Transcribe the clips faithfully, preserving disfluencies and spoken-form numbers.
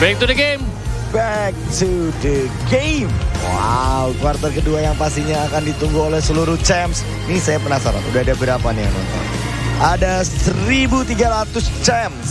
Back to the game. Back to the game. Wow, kuarter kedua yang pastinya akan ditunggu oleh seluruh champs. Nih saya penasaran, udah ada berapa nih yang nonton? Ada seribu tiga ratus champs.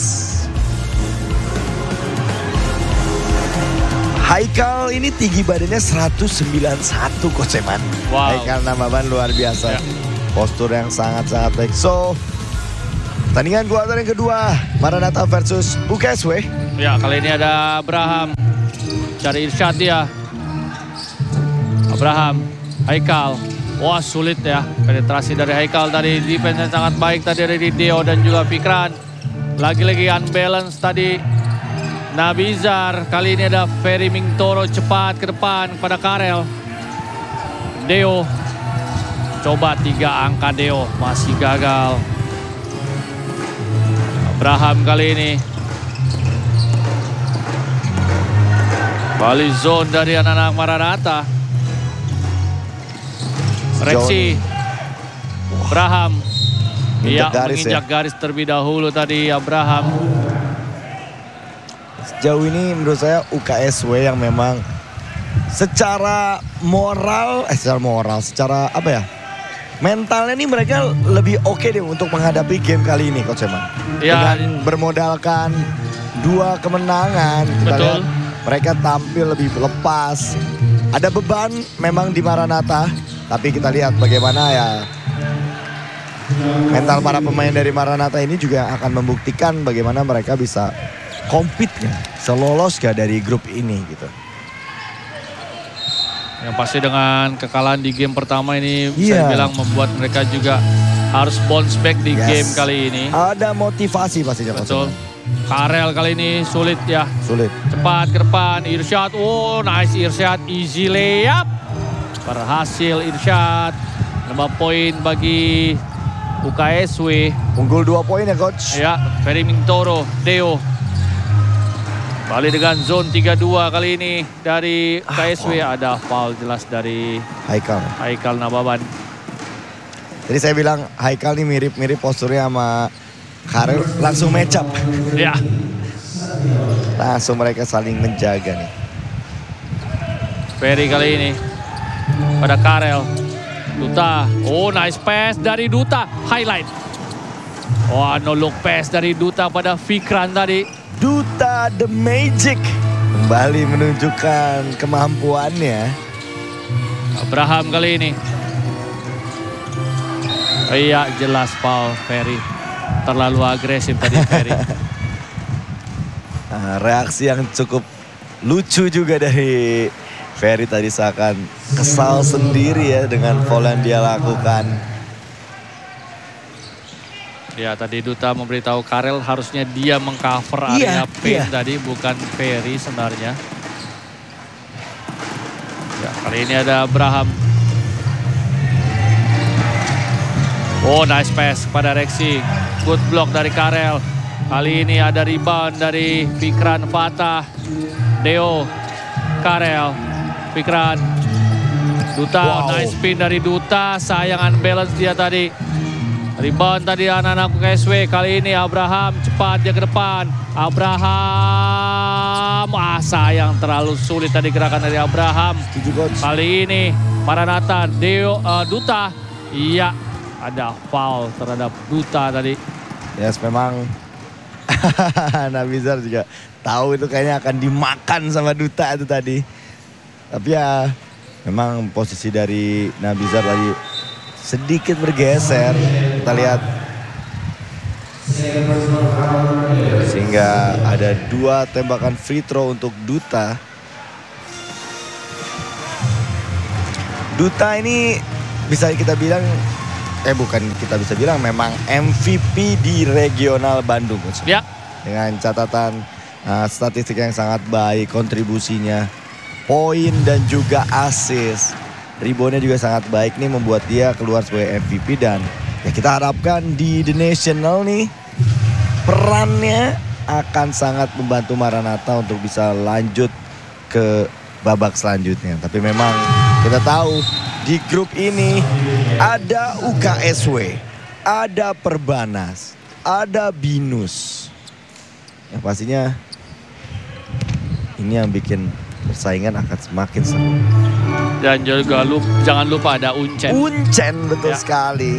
Haikal ini tinggi badannya seratus sembilan puluh satu, Coach Eman. Wow. Haikal Nababan luar biasa. Ya. Postur yang sangat-sangat baik. So, pertandingan kuarter yang kedua, Maranatha versus U K S W. Ya, kali ini ada Abraham. Cari Irsyad dia. Abraham, Haikal. Wah, sulit ya. Penetrasi dari Haikal tadi. Defense yang sangat baik tadi dari Deo dan juga Fikran. Lagi-lagi unbalance tadi. Nabizar. Kali ini ada Ferry Mingtoro cepat ke depan kepada Karel. Deo. Coba tiga angka Deo. Masih gagal. Abraham kali ini. Bali zone dari anak-anak Maranatha. Rexy. Abraham. Iya, menginjak garis terlebih dahulu tadi Abraham. Sejauh ini menurut saya U K S W yang memang secara moral, eh secara moral, secara apa ya, mentalnya nih mereka lebih oke deh untuk menghadapi game kali ini, Coach Eman. Ya. Dengan bermodalkan dua kemenangan, kita Betul. lihat mereka tampil lebih lepas. Ada beban memang di Maranatha, tapi kita lihat bagaimana ya mental para pemain dari Maranatha ini juga akan membuktikan bagaimana mereka bisa compete ya, selolos gak dari grup ini gitu. Yang pasti dengan kekalahan di game pertama ini bisa Iya. dibilang membuat mereka juga harus bounce back di Yes. game kali ini. Ada motivasi pastinya. Betul. Karel kali ini sulit ya. Sulit. Cepat ke depan, Irsyad. Oh, nice Irsyad. Easy layup. Berhasil Irsyad. Nambah poin bagi U K S W. Unggul dua poin ya, Coach. Ya, Ferry Mingtoro, Deo. Balik dengan zone tiga dua kali ini dari U K S W. Ah, wow. Ada foul jelas dari Haikal. Haikal Nababan. Jadi saya bilang Haikal nih mirip-mirip posturnya sama Karel, langsung match up. Ya. Langsung mereka saling menjaga nih. Ferry kali ini pada Karel. Duta. Oh, nice pass dari Duta. Highlight. Wah, no look pass dari Duta pada Fikran tadi. Duta the Magic kembali menunjukkan kemampuannya. Abraham kali ini. Iya, jelas foul Ferry. Terlalu agresif tadi Ferry. Nah, reaksi yang cukup lucu juga dari Ferry tadi, seakan kesal sendiri ya dengan foul yang dia lakukan. Ya, tadi Duta memberitahu Karel harusnya dia mengcover Iya, area paint iya. tadi, bukan Ferry sebenarnya. Ya, kali ini ada Abraham. Oh, nice pass kepada Rexy. Good block dari Karel. Kali ini ada rebound dari Fikran Fatah. Deo. Karel. Fikran. Duta, Wow. nice spin dari Duta. Sayang unbalance dia tadi. Rebound tadi anak-anak U K S W. Kali ini Abraham cepat dia ke depan. Abraham. Ah, sayang terlalu sulit tadi gerakan dari Abraham. Setuju, Coach. Kali ini Maranatha, Deo, uh, Duta. Iya, ada foul terhadap Duta tadi. Yes, memang Nabizar juga tahu itu kayaknya akan dimakan sama Duta itu tadi. Tapi ya memang posisi dari Nabizar tadi sedikit bergeser. Kita lihat. Sehingga ada dua tembakan free throw untuk Duta. Duta ini bisa kita bilang, eh bukan kita bisa bilang, memang M V P di regional Bandung. Ya. Dengan catatan uh, statistik yang sangat baik, kontribusinya, poin dan juga assist. Reboundnya juga sangat baik nih, membuat dia keluar sebagai M V P. Dan ya kita harapkan di The National nih perannya akan sangat membantu Maranatha untuk bisa lanjut ke babak selanjutnya. Tapi memang kita tahu di grup ini ada U K S W, ada Perbanas, ada Binus. Yang pastinya ini yang bikin persaingan akan semakin seru. Dan juga lup, jangan lupa ada Uncen. Uncen betul ya. sekali.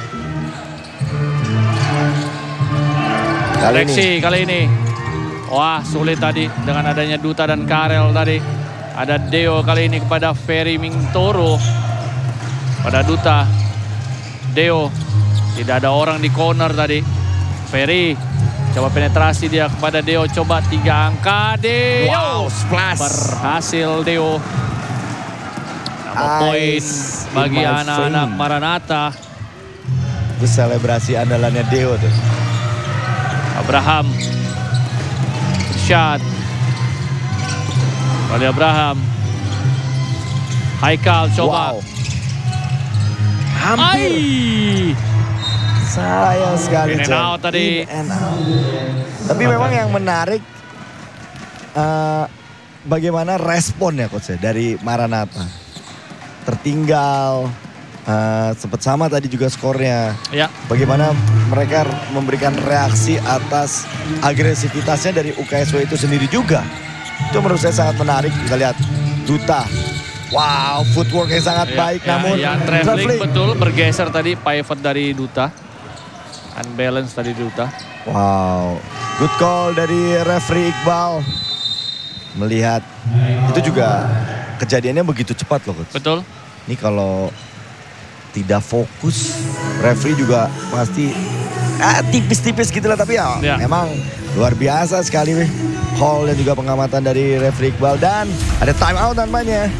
Kali Lexi ini. kali ini. Wah, sulit tadi dengan adanya Duta dan Karel tadi. Ada Deo kali ini kepada Ferry Mintoro. Pada Duta. Deo. Tidak ada orang di corner tadi. Ferry. Coba penetrasi dia kepada Deo. Coba tiga angka. Deo. Wow, splash. Berhasil Deo. Nama poin bagi anak-anak Maranatha. Itu selebrasi andalannya Deo tuh. Abraham. Shot. Kali Abraham. Haikal coba. Wow. Hampir. Ay. Sayang sekali. In and out tadi. In and out. Tapi memang yang menarik uh, bagaimana responnya coach dari Maranatha. Tertinggal, uh, sempat sama tadi juga skornya. Ya. Bagaimana mereka memberikan reaksi atas agresivitasnya dari U K S W itu sendiri juga. Itu menurut saya sangat menarik. Kita lihat Duta. Wow, footwork yang sangat Ya, baik. ya, Namun ya, traveling betul bergeser tadi pivot dari Duta. Unbalance tadi Duta. Wow, good call dari referee Iqbal. Melihat itu juga kejadiannya begitu cepat loh coach. Betul. Ini kalau tidak fokus, referee juga pasti ah, tipis-tipis gitu lah. Tapi ya, ya memang luar biasa sekali call dan juga pengamatan dari referee Iqbal. Dan ada time out namanya.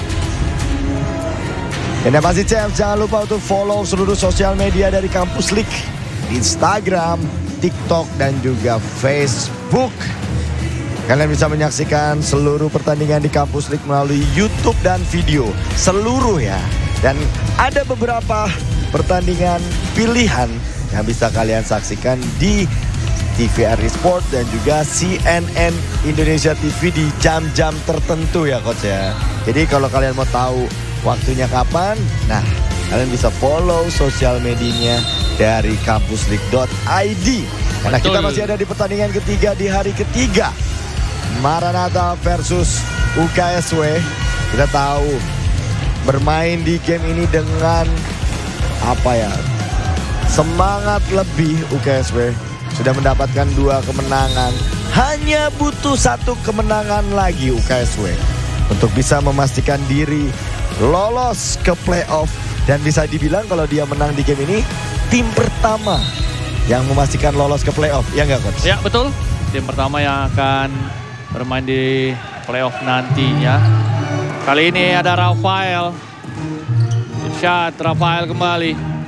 Dan yang pasti Champs, jangan lupa untuk follow seluruh sosial media dari Kampus League. Instagram, TikTok, dan juga Facebook. Kalian bisa menyaksikan seluruh pertandingan di Kampus League melalui YouTube dan video. Seluruh ya. Dan ada beberapa pertandingan pilihan yang bisa kalian saksikan di T V R I Sport dan juga C N N Indonesia T V di jam-jam tertentu ya coach ya. Jadi kalau kalian mau tahu waktunya kapan, nah kalian bisa follow sosial medianya dari kampusleague dot I D. Karena kita masih ada di pertandingan ketiga di hari ketiga. Maranatha versus U K S W. Kita tahu bermain di game ini dengan apa ya, semangat lebih. U K S W sudah mendapatkan dua kemenangan. Hanya butuh satu kemenangan lagi U K S W untuk bisa memastikan diri lolos ke playoff. Dan bisa dibilang kalau dia menang di game ini, tim pertama yang memastikan lolos ke playoff. Ya nggak coach? Ya betul. Tim pertama yang akan bermain di playoff nantinya. Kali ini ada Rafael. Shot Rafael kembali.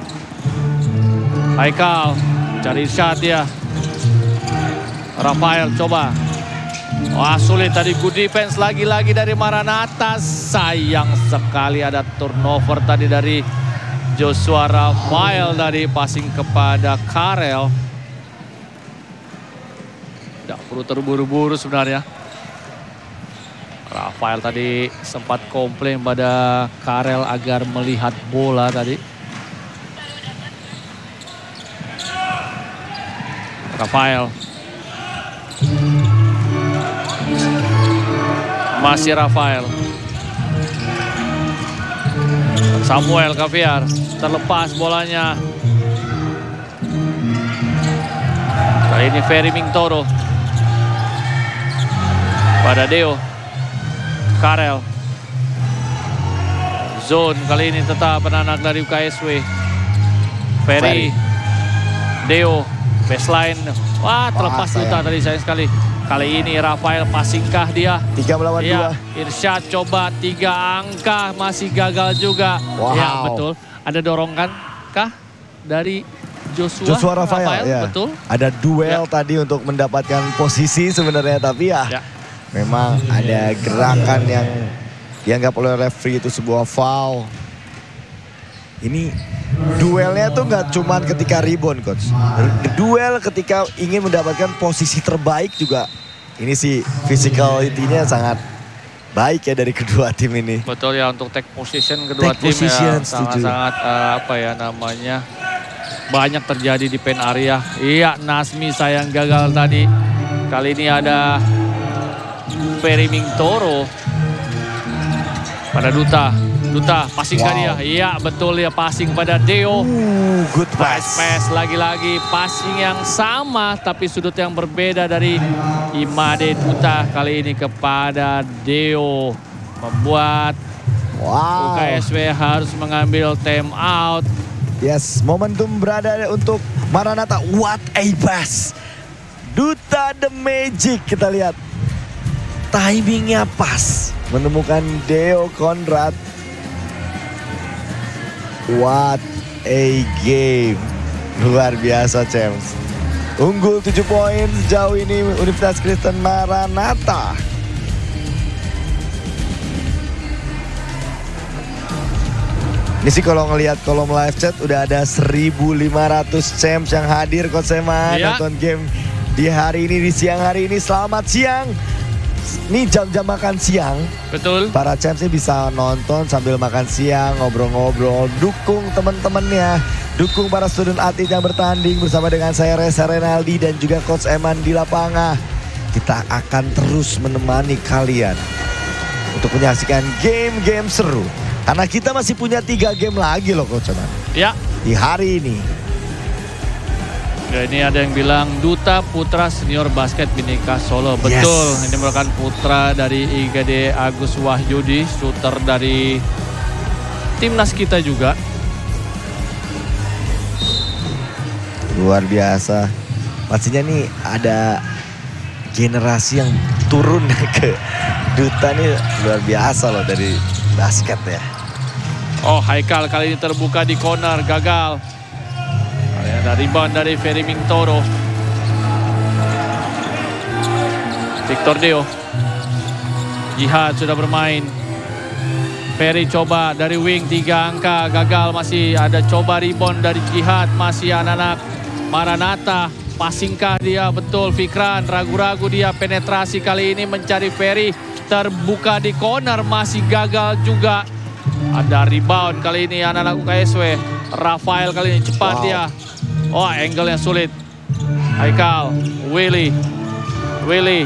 Haikal cari shot dia. Rafael coba. Wah sulit tadi, good defense lagi-lagi dari Maranatha. Sayang sekali ada turnover tadi dari Joshua Rafael tadi, passing kepada Karel. Tidak perlu terburu-buru sebenarnya. Rafael tadi sempat komplain pada Karel agar melihat bola tadi. Rafael. Masih Rafael. Samuel Caviar. Terlepas bolanya. Kali ini Ferry Mintoro. Pada Deo. Karel. Zone kali ini tetap anak dari U K S W. Ferry. Deo. Baseline. Wah terlepas Duta tadi, sayang sekali. Kali ini Rafael passingkah dia? Tiga melawan ya, dua. Irsyad coba tiga angka, masih gagal juga. Wow. Ya betul. Ada dorongan kah dari Joshua, Joshua Rafael? Rafael Ya. Betul. Ada duel Ya. tadi untuk mendapatkan posisi sebenarnya. Tapi ya, Ya. memang ada gerakan yang dianggap oleh referee itu sebuah foul. Ini duelnya tuh nggak cuman ketika rebound coach. Duel ketika ingin mendapatkan posisi terbaik juga. Ini sih physicality-nya sangat baik ya dari kedua tim ini. Betul ya, untuk take position kedua Take tim position, ya setuju. sangat-sangat uh, apa ya namanya, banyak terjadi di pen area. Iya, Nasmi sayang gagal tadi. Kali ini ada Ferry Mingtoro. Pada Duta. Duta passing Wow. ke dia. Iya betul ya, passing pada Deo. Uh, good Nice pass. pass, lagi-lagi passing yang sama tapi sudut yang berbeda dari Imade Duta kali ini kepada Deo. Membuat U K Wow. S W harus mengambil time out. Yes, momentum berada untuk Maranatha. What a pass. Duta the Magic, kita lihat. Timingnya pas. Menemukan Deo Conrad. What a game. Luar biasa, Champs. Unggul tujuh poin sejauh ini Universitas Kristen Maranatha. Ini sih kalau ngelihat kolom live chat udah ada seribu lima ratus champs yang hadir, Coach Eman, Iya. nonton game di hari ini, di siang hari ini. Selamat siang. Ini jam-jam makan siang. Betul. Para champs ini bisa nonton sambil makan siang, ngobrol-ngobrol, dukung teman-temannya, dukung para student atlet yang bertanding bersama dengan saya Reza Renaldi dan juga Coach Eman di lapangan. Kita akan terus menemani kalian untuk menyaksikan game-game seru. Karena kita masih punya tiga game lagi loh, Coach Eman, Ya. di hari ini. Ya, ini ada yang bilang Duta Putra Senior Basket Bhinneka Solo. Betul, Yes. ini merupakan putra dari I G D Agus Wahyudi, shooter dari timnas kita juga. Luar biasa. Pastinya nih ada generasi yang turun ke Duta nih, luar biasa loh dari basket ya. Oh, Haikal kali ini terbuka di corner, gagal. Ada rebound dari Ferry Mingtoro. Victor Deo. Jihad sudah bermain. Ferry coba dari wing tiga angka, gagal. Masih ada coba rebound dari Jihad. Masih anak-anak Maranatha. Passingkah dia? Betul, Fikran ragu-ragu dia. Penetrasi kali ini mencari Ferry. Terbuka di corner, masih gagal juga. Ada rebound kali ini anak-anak U K S W. Rafael kali ini cepat Wow. dia. Oh, angle yang sulit. Haikal, Willy. Willy.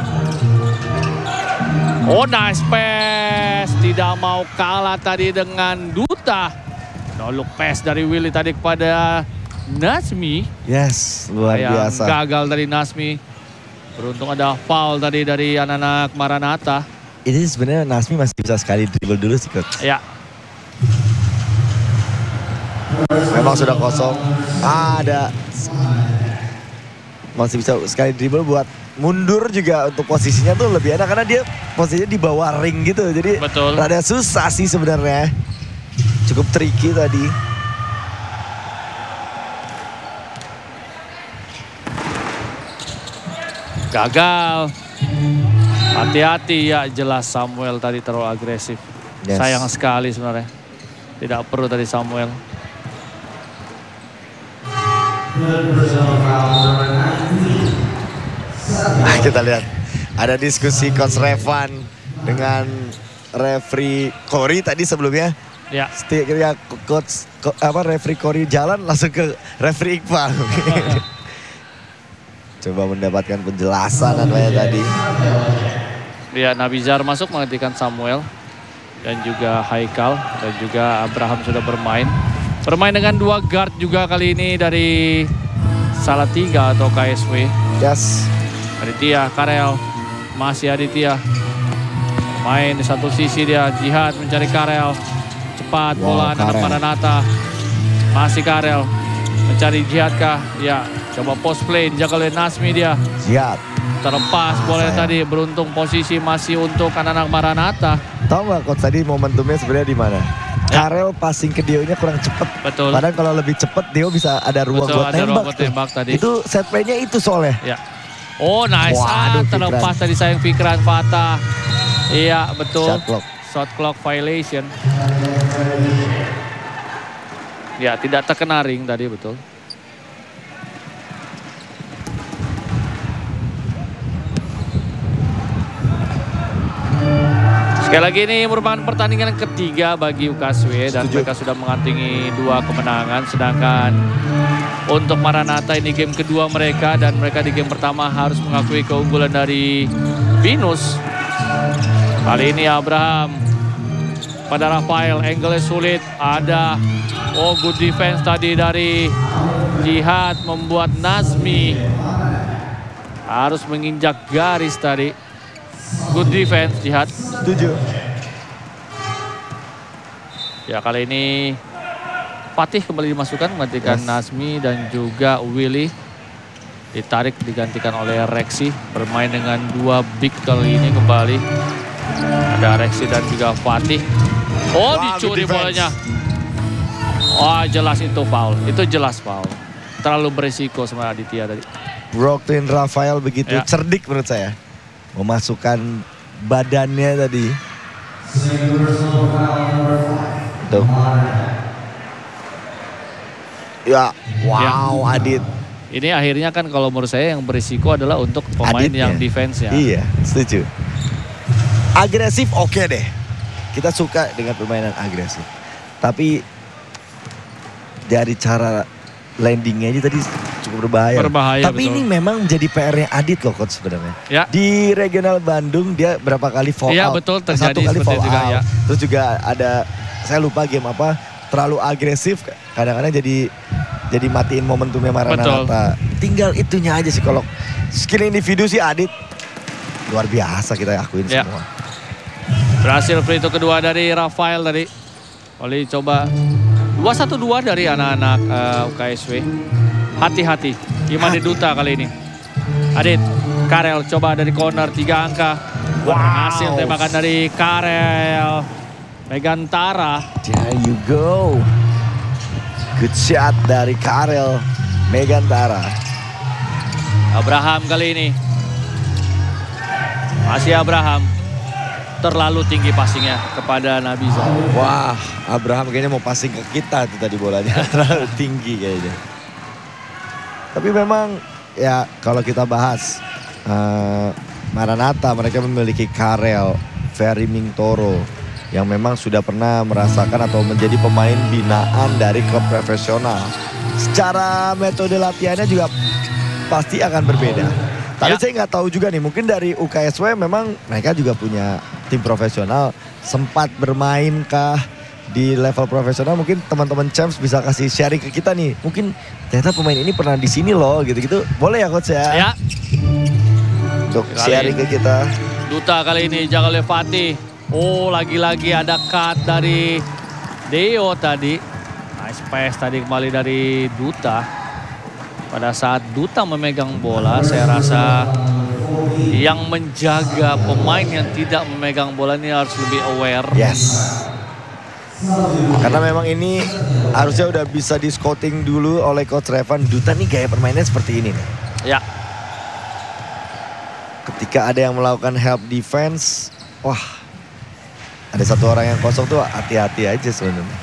Oh, nice pass. Tidak mau kalah tadi dengan Duta. No look pass dari Willy tadi kepada Nasmi. Yes, luar Yang biasa. gagal dari Nasmi. Beruntung ada foul tadi dari anak-anak Maranatha. Ini sebenarnya Nasmi masih bisa sekali dribble dulu sih, Coach. Ya, Memang sudah kosong. Ada. Masih bisa sekali dribble buat mundur juga untuk posisinya tuh lebih enak. Karena dia posisinya di bawah ring gitu. Jadi betul. rada susah sih sebenarnya. Cukup tricky tadi. Gagal. Hati-hati ya, jelas Samuel tadi terlalu agresif. Yes. Sayang sekali sebenarnya. Tidak perlu tadi Samuel. Nah, kita lihat ada diskusi Coach Revan dengan referee Corey tadi sebelumnya. Ya, Setia coach ko- apa referee Corey jalan langsung ke referee Iqbal. Coba mendapatkan penjelasan namanya tadi. ya Nabizar masuk menggantikan Samuel. Dan juga Haikal. Dan juga Abraham sudah bermain. Bermain dengan dua guard juga kali ini dari Salatiga atau K S W. Yes. Aditya, Karel. Masih Aditya. Main di satu sisi dia. Jihad mencari Karel. Cepat Wow, bola anak Karel. Maranatha. Masih Karel. Mencari Jihad kah? Ya. Coba post play. Dijaga oleh Nasmi dia. Jihad. Terlepas Ah, bola sayang. tadi. Beruntung posisi masih untuk anak-anak Maranatha. Tahu nggak Coach tadi momentumnya sebenarnya di mana? Ya. Karel passing ke Deo-nya kurang cepet. Betul. Padahal kalau lebih cepet Deo bisa ada ruang Betul, buat ada ruang tembak. buat tuh. tembak tadi. Itu set play-nya itu soalnya. Ya. Oh, nice. Waduh, Ah, terlepas tadi sayang Fikran patah. Iya, betul. Shot clock. Shot clock violation. Ya, tidak terkena ring tadi, betul. Sekali lagi ini merupakan pertandingan ketiga bagi U K S W dan Setuju. mereka sudah mengantongi dua kemenangan. Sedangkan untuk Maranatha ini game kedua mereka dan mereka di game pertama harus mengakui keunggulan dari Binus Kali ini Abraham pada Rafael, angle sulit. Ada, oh good defense tadi dari Jihad membuat Nazmi harus menginjak garis tadi. Good defense Jihad. Setuju. Ya kali ini Fatih kembali dimasukkan menggantikan yes. Nazmi dan juga Willy. Ditarik digantikan oleh Rexy. Bermain dengan dua big kali ini kembali. Ada Rexy dan juga Fatih. Oh, wow, dicuri bolanya. Wah, oh, jelas itu foul. Itu jelas foul. Terlalu berisiko sama Aditya tadi. Brooklyn Rafael begitu ya. Cerdik menurut saya. Memasukkan badannya tadi. Tuh. Ya, wow ya. Adit. Ini akhirnya kan kalau menurut saya yang berisiko adalah untuk pemain Aditnya. Yang defense ya. Iya, setuju. Agresif oke okay deh. Kita suka dengan permainan agresif. Tapi dari cara landingnya aja tadi cukup berbahaya. Berbahaya Tapi betul. Ini memang menjadi P R-nya Adit loh coach sebenarnya. Ya. Di regional Bandung dia berapa kali fall ya, out. Betul, terjadi Satu kali fall juga, out. Ya. Terus juga ada, saya lupa game apa, terlalu agresif. Kadang-kadang jadi jadi matiin momentumnya Maranatha. Tinggal itunya aja sih kalau skill individu sih Adit. Luar biasa kita akuin ya. Semua. Berhasil free throw kedua dari Rafael tadi. Oli coba dua satu dua dari anak-anak uh, U K S W. Hati-hati. Gimana Duta kali ini. Adit, Karel coba dari corner tiga angka. Wow. Hasil tembakan dari Karel. Megantara. There you go. Good shot dari Karel. Megantara. Abraham kali ini. Masih Abraham. Terlalu tinggi passingnya kepada Nabiza. Wah, Abraham kayaknya mau passing ke kita tuh tadi bolanya. Terlalu tinggi kayaknya. Tapi memang ya kalau kita bahas uh, Maranatha mereka memiliki Karel, Ferry Mingtoro yang memang sudah pernah merasakan atau menjadi pemain binaan dari klub profesional. Secara metode latihannya juga pasti akan berbeda. Tapi ya. Saya nggak tahu juga nih, mungkin dari U K S W memang mereka juga punya tim profesional, sempat bermainkah di level profesional. Mungkin teman-teman Champs bisa kasih sharing ke kita nih. Mungkin ternyata pemain ini pernah di sini loh, gitu-gitu. Boleh ya coach ya? Ya. Untuk kali sharing ke kita. Duta kali ini jaga oleh Fatih. Oh, lagi-lagi ada cut dari Deo tadi. Nice pass tadi kembali dari Duta. Pada saat Duta memegang bola, saya rasa yang menjaga pemain yang tidak memegang bola ini harus lebih aware. Yes. Karena memang ini harusnya udah bisa di scouting dulu oleh Coach Revan. Duta nih gaya permainnya seperti ini nih. Ya. Ketika ada yang melakukan help defense, wah ada satu orang yang kosong tuh hati-hati aja sebenarnya.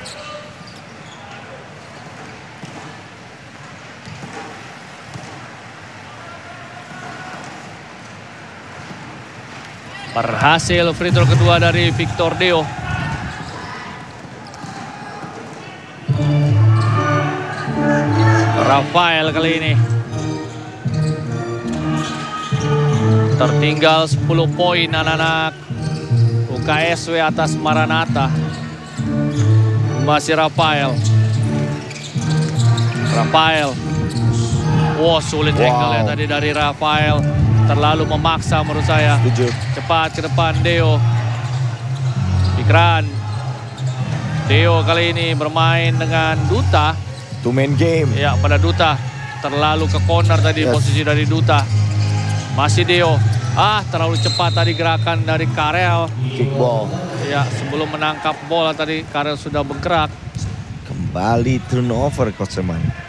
Berhasil free throw kedua dari Victor Deo. Rafael kali ini. Tertinggal sepuluh poin anak-anak U K S W atas Maranatha. Masih Rafael. Rafael. Wow, sulit wow. Angle ya tadi dari Rafael. Terlalu memaksa menurut saya. Setuju. Cepat ke depan Deo. Fikran. Deo kali ini bermain dengan Duta. Two man game. Ya, pada Duta. Terlalu ke corner tadi yes. Posisi dari Duta. Masih Deo. Ah, terlalu cepat tadi gerakan dari Karel. Kickball. Ya, sebelum menangkap bola tadi Karel sudah bergerak. Kembali turnover Coach Seman.